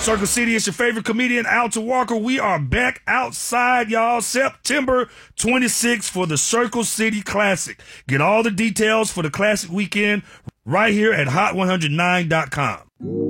Circle City? It's your favorite comedian, Alton Walker. We are back outside, y'all. September 26th for the Circle City Classic. Get all the details for the Classic weekend right here at hot109.com.